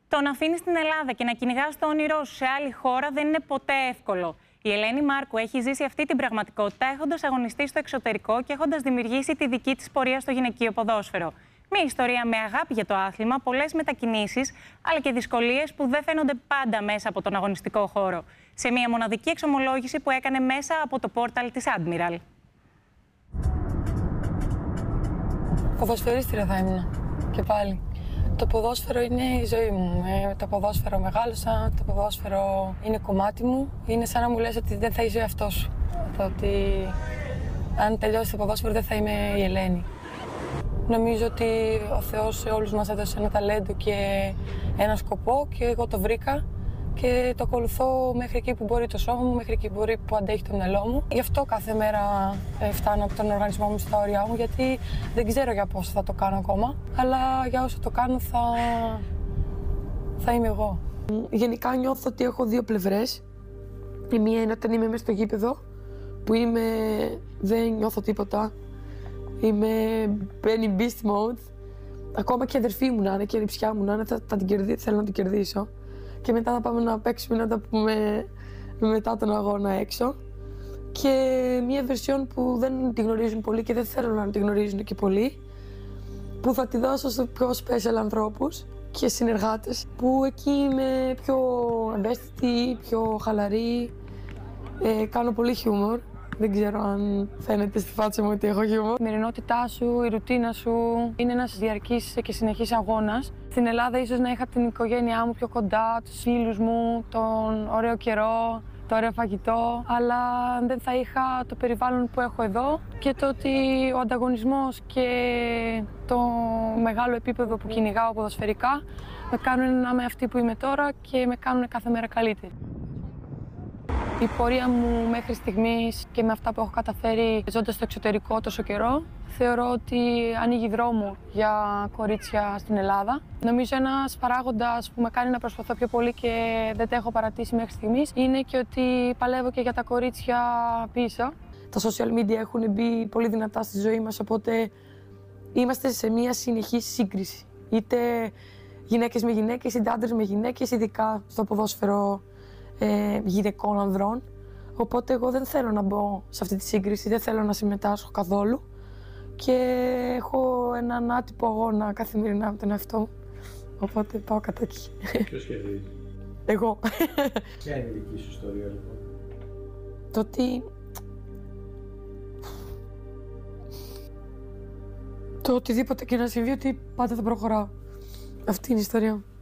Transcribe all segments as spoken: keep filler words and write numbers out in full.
Το να αφήνει την Ελλάδα και να κυνηγά το όνειρό σου σε άλλη χώρα δεν είναι ποτέ εύκολο. Η Ελένη Μάρκου έχει ζήσει αυτή την πραγματικότητα έχοντας αγωνιστεί στο εξωτερικό και έχοντας δημιουργήσει τη δική της πορεία στο γυναικείο ποδόσφαιρο. Μια ιστορία με αγάπη για το άθλημα, πολλές μετακινήσεις, αλλά και δυσκολίες που δεν φαίνονται πάντα μέσα από τον αγωνιστικό χώρο. Σε μια μοναδική εξομολόγηση που έκανε μέσα από το πόρταλ της Admiral. Ποδοσφαιρίστρια θα ήμουν και πάλι. Το ποδόσφαιρο είναι η ζωή μου. Με το ποδόσφαιρο μεγάλωσα, το ποδόσφαιρο είναι κομμάτι μου. Είναι σαν να μου λες ότι δεν θα είσαι ο εαυτός σου. Το ότι αν τελειώσει το ποδόσφαιρο δεν θα είμαι η Ελένη. Νομίζω ότι ο Θεός σε όλους μας έδωσε ένα ταλέντο και ένα σκοπό και εγώ το βρήκα και το ακολουθώ μέχρι εκεί που μπορεί το σώμα μου, μέχρι εκεί που μπορεί που αντέχει το μυαλό μου. Γι' αυτό κάθε μέρα φτάνω από τον οργανισμό μου στα όρια μου, γιατί δεν ξέρω για πόσο θα το κάνω ακόμα, αλλά για όσο το κάνω θα, θα είμαι εγώ. Γενικά νιώθω ότι έχω δύο πλευρές. Η μία είναι όταν είμαι μέσα στο γήπεδο, που είμαι, δεν νιώθω τίποτα. Είμαι μπαίνει beast mode. Ακόμα και η αδερφή μου να είναι και η νηψιά μου να είναι, θα, θα την κερδί, θέλω να την κερδίσω. Και μετά θα πάμε να παίξουμε, να τα πούμε μετά τον αγώνα έξω. Και μία βερσιόν που δεν τη γνωρίζουν πολύ και δεν θέλω να τη γνωρίζουν και πολύ, που θα τη δώσω σε πιο special ανθρώπους και συνεργάτες, που εκεί είμαι πιο ευαίσθητη, πιο χαλαρή, ε, κάνω πολύ χιούμορ. Δεν ξέρω αν φαίνεται στη φάτσα μου ότι έχω χιούμορ. Η καθημερινότητά σου, η ρουτίνα σου είναι ένας διαρκής και συνεχής αγώνας. Στην Ελλάδα ίσως να είχα την οικογένειά μου πιο κοντά, τους φίλους μου, τον ωραίο καιρό, το ωραίο φαγητό, αλλά δεν θα είχα το περιβάλλον που έχω εδώ και το ότι ο ανταγωνισμός και το μεγάλο επίπεδο που κυνηγάω ποδοσφαιρικά με κάνουν να είμαι αυτή που είμαι τώρα και με κάνουν κάθε μέρα καλύτερη. Η πορεία μου μέχρι στιγμής και με αυτά που έχω καταφέρει ζώντας στο εξωτερικό τόσο καιρό, θεωρώ ότι ανοίγει δρόμο για κορίτσια στην Ελλάδα. Νομίζω ένας παράγοντας που με κάνει να προσπαθώ πιο πολύ και δεν τα έχω παρατήσει μέχρι στιγμής είναι και ότι παλεύω και για τα κορίτσια πίσω. Τα social media έχουν μπει πολύ δυνατά στη ζωή μας, οπότε είμαστε σε μια συνεχή σύγκριση. Είτε γυναίκες με γυναίκες, είτε άντρες με γυναίκες, ειδικά στο ποδόσφαιρο Ε, γυναικών ανδρών, οπότε εγώ δεν θέλω να μπω σε αυτή τη σύγκριση, δεν θέλω να συμμετάσχω καθόλου και έχω έναν άτυπο αγώνα καθημερινά με τον εαυτό μου, οπότε πάω κατά εκεί. Ποιος κερδίζει? Εγώ. Ποια είναι η δική σου ιστορία λοιπόν? Το ότι... Το οτιδήποτε και να συμβεί, ότι πάντα θα προχωράω. Αυτή είναι η ιστορία μου.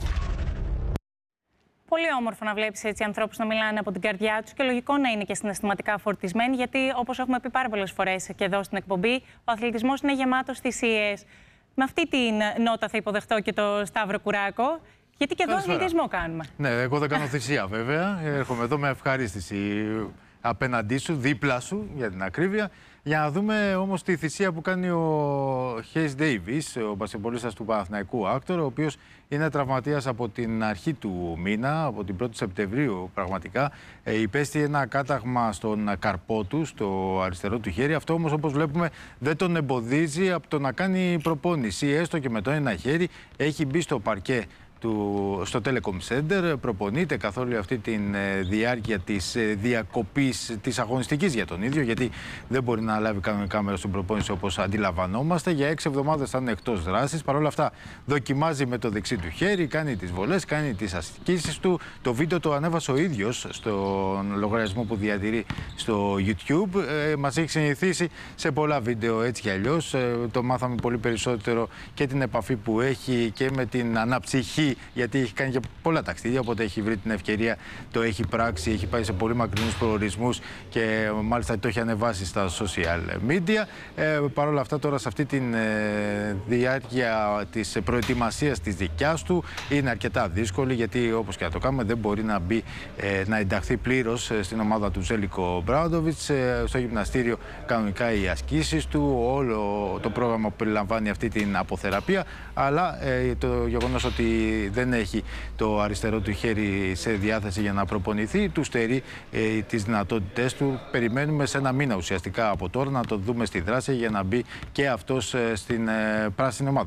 Πολύ όμορφο να βλέπεις έτσι ανθρώπους να μιλάνε από την καρδιά τους και λογικό να είναι και συναισθηματικά φορτισμένοι, γιατί όπως έχουμε πει πάρα πολλές φορές και εδώ στην εκπομπή, ο αθλητισμός είναι γεμάτος θυσίες. Με αυτή την νότα θα υποδεχτώ και το Σταύρο Κουράκο, γιατί και εδώ αθλητισμό κάνουμε. Ναι, εγώ δεν κάνω θυσία βέβαια. Έρχομαι εδώ με ευχαρίστηση απέναντί σου, δίπλα σου για την ακρίβεια. Για να δούμε όμως τη θυσία που κάνει ο Χέις Ντέιβις, ο μπασκετμπολίστας του Παναθηναϊκού Άκτορ, ο οποίος είναι τραυματίας από την αρχή του μήνα, από την πρώτη Σεπτεμβρίου πραγματικά. Ε, υπέστη ένα κάταγμα στον καρπό του, στο αριστερό του χέρι. Αυτό όμως, όπως βλέπουμε, δεν τον εμποδίζει από το να κάνει προπόνηση. Έστω και με το ένα χέρι έχει μπει στο παρκέ του, στο Telecom Center, προπονείται καθ' όλη αυτή τη ε, διάρκεια της ε, διακοπής της αγωνιστικής για τον ίδιο, γιατί δεν μπορεί να λάβει κανονικά μέρος στην προπόνηση όπως αντιλαμβανόμαστε. Για έξι εβδομάδες θα είναι εκτός δράσης. Παρ' όλα αυτά δοκιμάζει με το δεξί του χέρι, κάνει τις βολές, κάνει τις ασκήσεις του. Το βίντεο το ανέβασε ο ίδιος στον λογαριασμό που διατηρεί στο YouTube. Ε, μας έχει συνηθίσει σε πολλά βίντεο έτσι κι αλλιώς. Ε, το μάθαμε πολύ περισσότερο και την επαφή που έχει και με την αναψυχή, γιατί έχει κάνει και πολλά ταξίδια, οπότε έχει βρει την ευκαιρία, το έχει πράξει, έχει πάει σε πολύ μακρινούς προορισμούς και μάλιστα το έχει ανεβάσει στα social media. Ε, Παρ' όλα αυτά τώρα σε αυτή τη ε, διάρκεια της προετοιμασίας της δικιάς του είναι αρκετά δύσκολη, γιατί όπως και να το κάνουμε δεν μπορεί να μπει, ε, να ενταχθεί πλήρως στην ομάδα του Ζέλικο Μπράουντοβιτς. Ε, στο γυμναστήριο κανονικά οι ασκήσεις του, όλο το πρόγραμμα που περιλαμβάνει αυτή την αποθεραπεία, αλλά ε, το γεγονός ότι δεν έχει το αριστερό του χέρι σε διάθεση για να προπονηθεί, του στερεί ε, τις δυνατότητές του. Περιμένουμε σε ένα μήνα ουσιαστικά από τώρα να το δούμε στη δράση για να μπει και αυτός ε, στην ε, πράσινη ομάδα.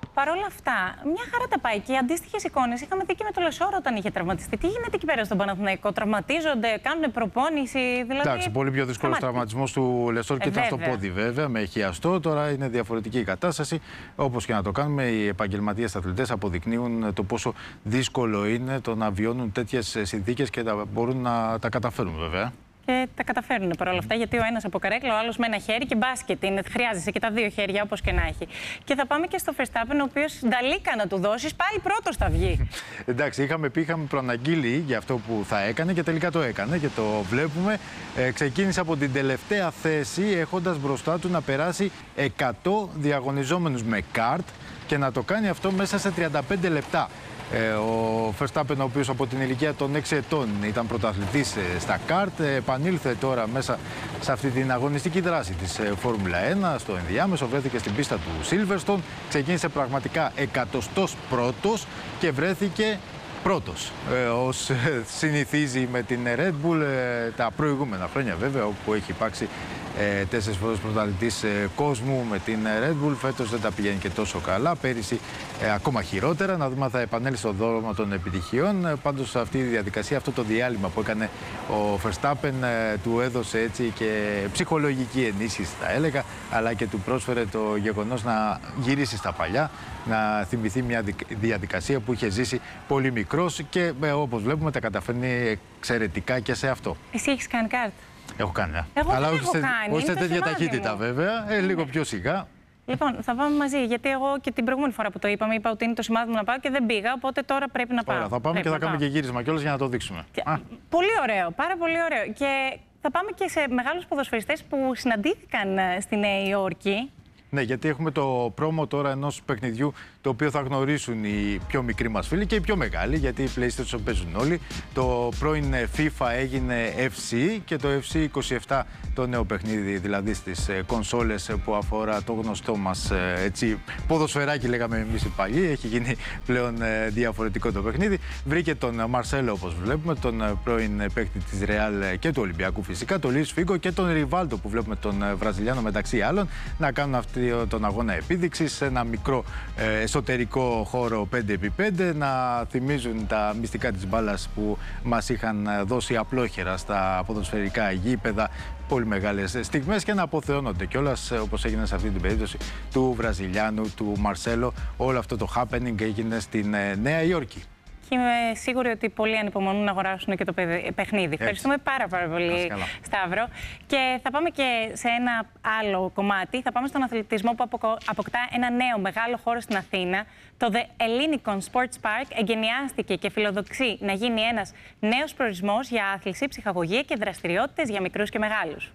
Παρ' όλα αυτά, μια χαρά τα πάει και αντίστοιχες εικόνες είχαμε δει και με το Λεσόρο όταν είχε τραυματιστεί. Τι γίνεται εκεί πέρα στον Παναθηναϊκό, τραυματίζονται, κάνουν προπόνηση. Δηλαδή... Εντάξει, πολύ πιο δύσκολος τραυματισμός του Λεσόρ και ε, ήταν στο πόδι βέβαια, με χιαστό. Τώρα είναι διαφορετική η κατάσταση. Όπως και να το κάνουμε, οι επαγγελματίες αθλητές αποδεικνύουν το πόσο δύσκολο είναι το να βιώνουν τέτοιες συνθήκες και να μπορούν να τα καταφέρουν βέβαια. Και τα καταφέρνουν παρόλα αυτά, γιατί ο ένας από καρέκλα, ο άλλος με ένα χέρι και μπάσκετ είναι. Χρειάζεσαι και τα δύο χέρια, όπως και να έχει. Και θα πάμε και στο Verstappen, ο οποίος νταλίκα να του δώσεις, πάλι πρώτος θα βγει. Εντάξει, είχαμε πει, είχαμε προαναγγείλει για αυτό που θα έκανε και τελικά το έκανε και το βλέπουμε. Ε, ξεκίνησε από την τελευταία θέση, έχοντας μπροστά του να περάσει εκατό διαγωνιζόμενους με καρτ και να το κάνει αυτό μέσα σε τριάντα πέντε λεπτά. Ε, ο Verstappen, ο οποίος από την ηλικία των έξι ετών ήταν πρωταθλητής ε, στα καρτ, ε, επανήλθε τώρα μέσα σε αυτή την αγωνιστική δράση της ε, Φόρμουλα ένα. Στο ενδιάμεσο βρέθηκε στην πίστα του Silverstone, ξεκίνησε πραγματικά εκατοστός πρώτος και βρέθηκε πρώτος, ε, ως ε, συνηθίζει με την Red Bull ε, τα προηγούμενα χρόνια βέβαια, όπου έχει υπάρξει ε, τέσσερις φορές πρωταθλητής ε, κόσμου με την Red Bull. Φέτος δεν τα πηγαίνει και τόσο καλά, πέρυσι ε, ακόμα χειρότερα. Να δούμε αν θα επανέλθει στο δρόμο των επιτυχιών. Ε, πάντως αυτή η διαδικασία, αυτό το διάλειμμα που έκανε ο Verstappen ε, του έδωσε έτσι και ψυχολογική ενίσχυση θα έλεγα, αλλά και του πρόσφερε το γεγονός να γυρίσει στα παλιά, να θυμηθεί μια διαδικασία που είχε ζήσει πολύ μικρός και ε, όπως βλέπουμε τα καταφέρνει εξαιρετικά και σε αυτό. Εσύ έχεις κάνει κάρτ? Έχω κάνει, ναι. Εγώ αλλά δεν όχι έχω σε, κάνει, όχι σε είναι το τέτοια σημάδι ταχύτητα μου. βέβαια, ε, λίγο Ναι. πιο σιγά. Λοιπόν, θα πάμε μαζί, γιατί εγώ και την προηγούμενη φορά που το είπαμε, είπα ότι είναι το σημάδι μου να πάω και δεν πήγα, οπότε τώρα πρέπει να πάω. Ωραία, θα πάμε Πρέπει και θα να κάνουμε πάω. και γύρισμα κιόλας για να το δείξουμε. Και... Α. Πολύ ωραίο, πάρα πολύ ωραίο. Και θα πάμε και σε μεγάλους ποδοσφαιριστές που συναντήθηκαν στη Νέα Υόρκη. Ναι, γιατί έχουμε το πρόμο τώρα ενός παιχνιδιού το οποίο θα γνωρίσουν οι πιο μικροί μας φίλοι και οι πιο μεγάλοι, γιατί οι PlayStation παίζουν όλοι. Το πρώην FIFA έγινε εφ σι και το εφ σι είκοσι επτά το νέο παιχνίδι, δηλαδή στις κονσόλες που αφορά το γνωστό μας έτσι, ποδοσφαιράκι, λέγαμε εμείς οι παλιοί. Έχει γίνει πλέον διαφορετικό το παιχνίδι. Βρήκε τον Μαρσέλο, όπως βλέπουμε, τον πρώην παίκτη της Real και του Ολυμπιακού φυσικά, τον Λουίς Φίγκο και τον Ριβάλτο που βλέπουμε, τον Βραζιλιάνο μεταξύ άλλων, να κάνουν αυτή τον αγώνα επίδειξης σε ένα μικρό ε, εσωτερικό χώρο πέντε επί πέντε, να θυμίζουν τα μυστικά της μπάλας που μας είχαν δώσει απλόχερα στα ποδοσφαιρικά γήπεδα, πολύ μεγάλες στιγμές, και να αποθεώνονται κιόλας, όπως έγινε σε αυτή την περίπτωση του Βραζιλιάνου, του Μαρσέλο. Όλο αυτό το happening έγινε στην ε, Νέα Υόρκη. Και είμαι σίγουρη ότι πολλοί ανυπομονούν να αγοράσουν και το παιχνίδι. Ευχαριστούμε πάρα, πάρα πολύ, Σταύρο. Και θα πάμε και σε ένα άλλο κομμάτι. Θα πάμε στον αθλητισμό που αποκτά ένα νέο μεγάλο χώρο στην Αθήνα. Το The Ellinikon Sports Park εγκαινιάστηκε και φιλοδοξεί να γίνει ένας νέος προορισμός για άθληση, ψυχαγωγία και δραστηριότητες για μικρούς και μεγάλους.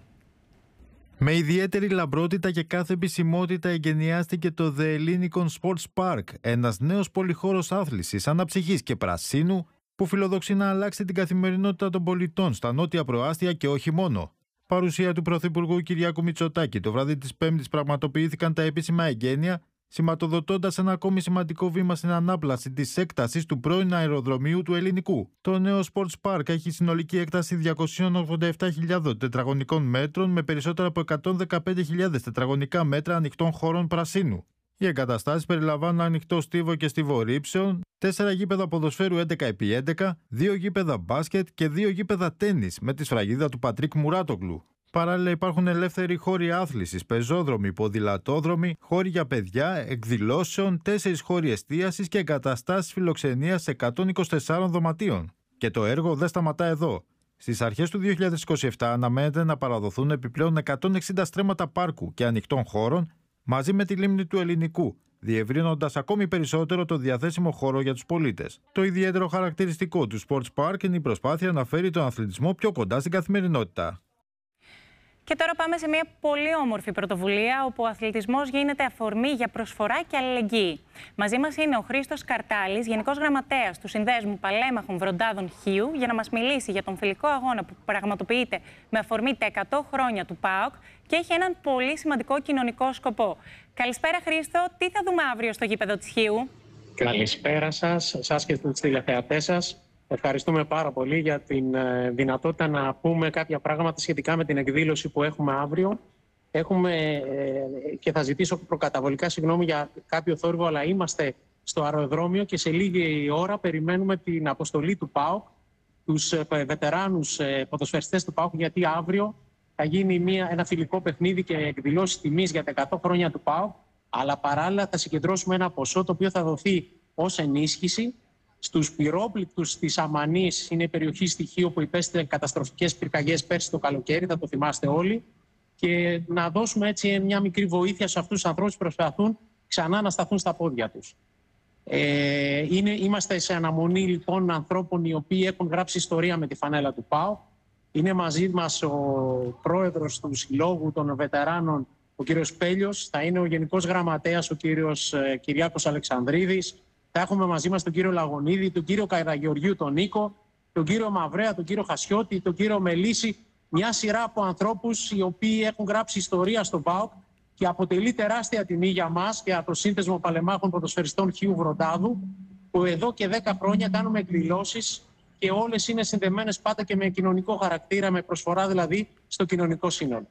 Με ιδιαίτερη λαμπρότητα και κάθε επισημότητα εγκαινιάστηκε το The Ellinikon Sports Park, ένας νέος πολυχώρος άθλησης, αναψυχής και πρασίνου που φιλοδοξεί να αλλάξει την καθημερινότητα των πολιτών στα νότια προάστια και όχι μόνο. Παρουσία του Πρωθυπουργού Κυριάκου Μητσοτάκη. Το βράδυ της Πέμπτης πραγματοποιήθηκαν τα επίσημα εγγένεια, σηματοδοτώντας ένα ακόμη σημαντικό βήμα στην ανάπλαση της έκτασης του πρώην αεροδρομίου του Ελληνικού. Το νέο Sports Park έχει συνολική έκταση διακόσιες ογδόντα επτά χιλιάδες τετραγωνικών μέτρων με περισσότερα από εκατόν δεκαπέντε χιλιάδες τετραγωνικά μέτρα ανοιχτών χώρων πρασίνου. Οι εγκαταστάσεις περιλαμβάνουν ανοιχτό στίβο και στίβο ρήψεων, τέσσερα γήπεδα ποδοσφαίρου έντεκα επί έντεκα, δύο γήπεδα μπάσκετ και δύο γήπεδα τένις με τη σφραγίδα του Πατρίκ Μουράτογλου. Παράλληλα, υπάρχουν ελεύθεροι χώροι άθλησης, πεζόδρομοι, ποδηλατόδρομοι, χώροι για παιδιά, εκδηλώσεων, τέσσερις χώροι εστίασης και εγκαταστάσεις φιλοξενίας εκατόν είκοσι τέσσερα δωματίων. Και το έργο δεν σταματά εδώ. Στις αρχές του δύο χιλιάδες είκοσι επτά αναμένεται να παραδοθούν επιπλέον εκατόν εξήντα στρέμματα πάρκου και ανοιχτών χώρων μαζί με τη λίμνη του Ελληνικού, διευρύνοντας ακόμη περισσότερο το διαθέσιμο χώρο για τους πολίτες. Το ιδιαίτερο χαρακτηριστικό του Sports Park είναι η προσπάθεια να φέρει τον αθλητισμό πιο κοντά στην καθημερινότητα. Και τώρα πάμε σε μια πολύ όμορφη πρωτοβουλία, όπου ο αθλητισμός γίνεται αφορμή για προσφορά και αλληλεγγύη. Μαζί μας είναι ο Χρήστος Καρτάλης, Γενικός Γραμματέας του Συνδέσμου Παλέμαχων Βροντάδων Χίου, για να μας μιλήσει για τον φιλικό αγώνα που πραγματοποιείται με αφορμή τα εκατό χρόνια του ΠΑΟΚ και έχει έναν πολύ σημαντικό κοινωνικό σκοπό. Καλησπέρα, Χρήστο. Τι θα δούμε αύριο στο γήπεδο της Χίου? Καλησπέρα σας, σας και στους τηλεθεατές σας. Ευχαριστούμε πάρα πολύ για την δυνατότητα να πούμε κάποια πράγματα σχετικά με την εκδήλωση που έχουμε αύριο. Έχουμε, ε, και θα ζητήσω προκαταβολικά συγγνώμη για κάποιο θόρυβο, αλλά είμαστε στο αεροδρόμιο και σε λίγη ώρα περιμένουμε την αποστολή του ΠΑΟΚ, τους ε, βετεράνους ε, ποδοσφαιριστές του ΠΑΟΚ, γιατί αύριο θα γίνει μια, ένα φιλικό παιχνίδι και εκδηλώσει τιμής για τα εκατό χρόνια του ΠΑΟΚ, αλλά παράλληλα θα συγκεντρώσουμε ένα ποσό το οποίο θα δοθεί ως ενίσχυση στους πυρόπληκτους της Αμανής. Είναι η περιοχή στοιχείο που υπέστη καταστροφικές πυρκαγιές πέρσι το καλοκαίρι, θα το θυμάστε όλοι, και να δώσουμε έτσι μια μικρή βοήθεια σε αυτούς τους ανθρώπους που προσπαθούν ξανά να σταθούν στα πόδια τους. Ε, είναι, είμαστε σε αναμονή λοιπόν ανθρώπων οι οποίοι έχουν γράψει ιστορία με τη φανέλα του ΠΑΟΚ. Είναι μαζί μας ο πρόεδρος του Συλλόγου των Βετεράνων, ο κύριος Πέλιος, θα είναι ο Γενικός Γραμματέας, ο κύριος ε, Κυριάκος Αλεξανδρίδης, θα έχουμε μαζί μας τον κύριο Λαγωνίδη, τον κύριο Καραγεωργίου τον Νίκο, τον κύριο Μαυρέα, τον κύριο Χασιώτη, τον κύριο Μελίση, μια σειρά από ανθρώπους οι οποίοι έχουν γράψει ιστορία στον ΠΑΟΚ και αποτελεί τεράστια τιμή για μας και για το Σύνδεσμο Παλεμάχων Ποδοσφαιριστών Χίου Βροντάδου, που εδώ και δέκα χρόνια κάνουμε εκδηλώσεις και όλες είναι συνδεμένες πάντα και με κοινωνικό χαρακτήρα, με προσφορά δηλαδή στο κοινωνικό σύνολο.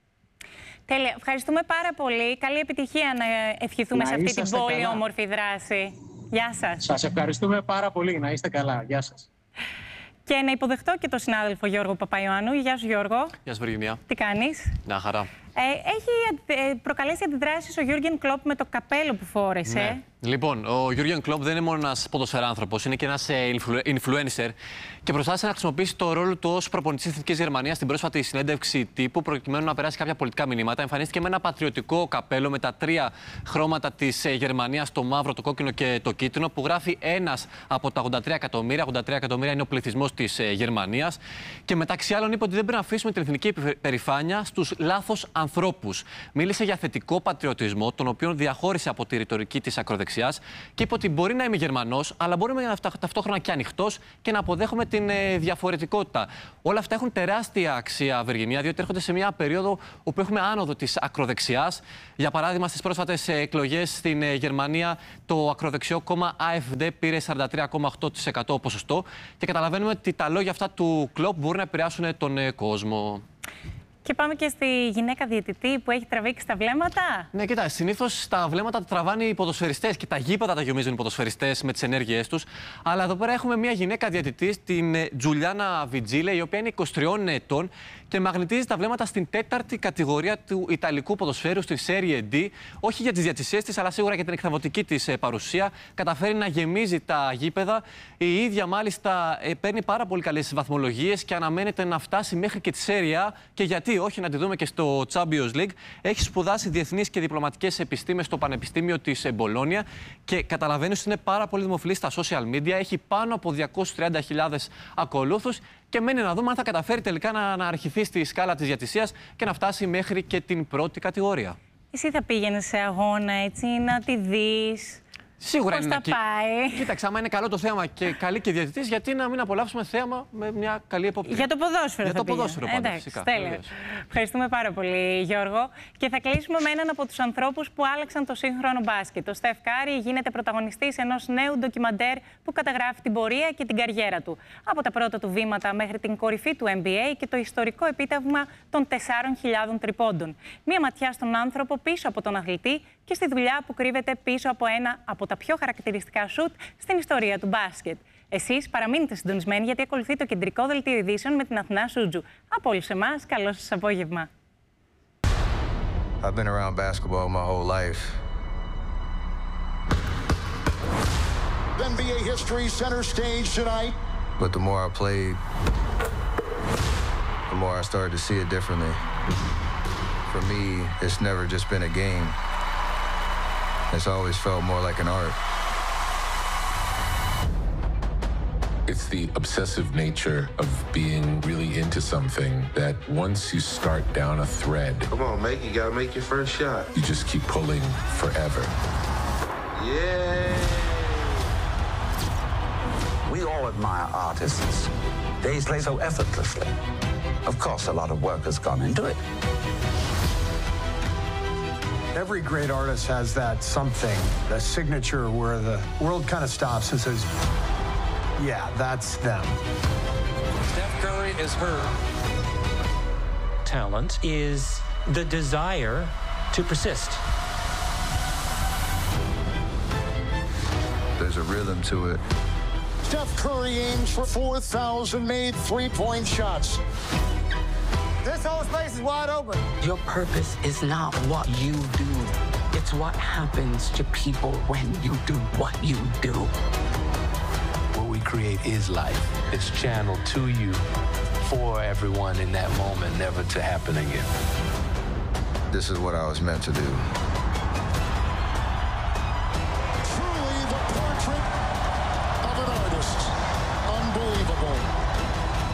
Τέλεια. Ευχαριστούμε πάρα πολύ. Καλή επιτυχία να ευχηθούμε να σε αυτή την πολύ καλά. Όμορφη δράση. Γεια σας. Σας ευχαριστούμε πάρα πολύ. Να είστε καλά. Γεια σας. Και να υποδεχτώ και τον συνάδελφο Γιώργο Παπαϊωάννου. Γεια σου, Γιώργο. Γεια σου, Βεργινία. Τι κάνεις? Να χαρά. Ε, έχει προκαλέσει αντιδράσεις ο Γιούργεν Κλοπ με το καπέλο που φόρεσε. Ναι. Λοιπόν, ο Γιούργεν Κλοπ δεν είναι μόνο ένας ποδοσφαιράνθρωπος, είναι και ένας influencer και προσπάθησε να χρησιμοποιήσει το ρόλο του ως προπονητής της Εθνικής Γερμανίας στην πρόσφατη συνέντευξη τύπου, προκειμένου να περάσει κάποια πολιτικά μηνύματα. Εμφανίστηκε με ένα πατριωτικό καπέλο με τα τρία χρώματα της Γερμανίας, το μαύρο, το κόκκινο και το κίτρινο, που γράφει ένας από τα ογδόντα τρία εκατομμύρια. ογδόντα τρία εκατομμύρια είναι ο πληθυσμός της Γερμανίας. Και μεταξύ άλλων είπε ότι δεν πρέπει να αφήσουμε την εθνική περηφάνεια στους λάθος ανθρώπους. Μίλησε για θετικό πατριωτισμό, τον οποίο διαχώρισε από τη ρητορική της ακροδεξιάς. Και είπε ότι μπορεί να είμαι Γερμανός, αλλά μπορούμε να ταυτόχρονα και ανοιχτός και να αποδέχομαι την ε, διαφορετικότητα. Όλα αυτά έχουν τεράστια αξία, Βεργινία, διότι έρχονται σε μια περίοδο όπου έχουμε άνοδο της ακροδεξιάς. Για παράδειγμα, στις πρόσφατες εκλογές στην ε, Γερμανία, το ακροδεξιό κόμμα Α Εφ Ντι πήρε σαράντα τρία κόμμα οκτώ τοις εκατό ποσοστό. Και καταλαβαίνουμε ότι τα λόγια αυτά του Κλοπ μπορούν να επηρεάσουν τον ε, κόσμο. Και πάμε και στη γυναίκα διαιτητή που έχει τραβήξει τα βλέμματα. Ναι, κοίτα, συνήθως τα βλέμματα τα τραβάνε οι ποδοσφαιριστές και τα γήπεδα τα γεμίζουν οι ποδοσφαιριστές με τις ενέργειές τους. Αλλά εδώ πέρα έχουμε μια γυναίκα διαιτητή, την Τζουλιάνα Βιτζίλε, η οποία είναι είκοσι τριών ετών και μαγνητίζει τα βλέμματα στην τέταρτη κατηγορία του Ιταλικού ποδοσφαίρου, στη Serie D. Όχι για τις διαιτησίες της, αλλά σίγουρα για την εκθαμβωτική της παρουσία. Καταφέρει να γεμίζει τα γήπεδα. Η ίδια, μάλιστα, παίρνει πάρα πολύ καλές βαθμολογίες και αναμένεται να φτάσει μέχρι και τη Serie A. Και γιατί όχι, να τη δούμε και στο Champions League. Έχει σπουδάσει διεθνείς και διπλωματικές επιστήμες στο Πανεπιστήμιο της Μπολόνια και καταλαβαίνει ότι είναι πάρα πολύ δημοφιλής στα social media. Έχει πάνω από διακόσιες τριάντα χιλιάδες ακολούθους και μένει να δούμε αν θα καταφέρει τελικά να, να αρχιθεί στη σκάλα της διαιτησίας και να φτάσει μέχρι και την πρώτη κατηγορία. Εσύ θα πήγαινες σε αγώνα, έτσι, να τη δεις? Σίγουρα πώς είναι θα πάει. Κοίταξε, άμα είναι καλό το θέαμα και καλή και διαιτητής, γιατί να μην απολαύσουμε θέαμα με μια καλή εποπτεία. Για το ποδόσφαιρο. Για θα το ποδόσφαιρο πάντα, εντάξει, φυσικά. Ευχαριστούμε πάρα πολύ, Γιώργο. Και θα κλείσουμε με έναν από τους ανθρώπους που άλλαξαν το σύγχρονο μπάσκετ. Ο Στεφ Κάρι γίνεται πρωταγωνιστής ενός νέου ντοκιμαντέρ που καταγράφει την πορεία και την καριέρα του. Από τα πρώτα του βήματα μέχρι την κορυφή του N B A και το ιστορικό επίτευγμα των τεσσάρων χιλιάδων τριπώντων. Μία ματιά στον άνθρωπο πίσω από τον αθλητή και στη δουλειά που κρύβεται πίσω από ένα από τα πιο χαρακτηριστικά σουτ στην ιστορία του μπάσκετ. Εσείς παραμείνετε συντονισμένοι, γιατί ακολουθεί το κεντρικό δελτίο ειδήσεων με την Αθηνά Σούτζου. Από όλους εμάς, καλό σας απόγευμα. I've been around basketball my whole life. N B A history center stage tonight. But the more I played, the more I started to see it differently. For me, it's never just been a game. It's always felt more like an art. It's the obsessive nature of being really into something that once you start down a thread... Come on, make you gotta make your first shot. You just keep pulling forever. Yeah! We all admire artists. They play so effortlessly. Of course, a lot of work has gone into it. Every great artist has that something, that signature where the world kind of stops and says, yeah, that's them. Steph Curry is her. Talent is the desire to persist. There's a rhythm to it. Steph Curry aims for four thousand made three-point shots. This whole space is wide open. Your purpose is not what you do. It's what happens to people when you do what you do. What we create is life. It's channeled to you for everyone in that moment, never to happen again. This is what I was meant to do.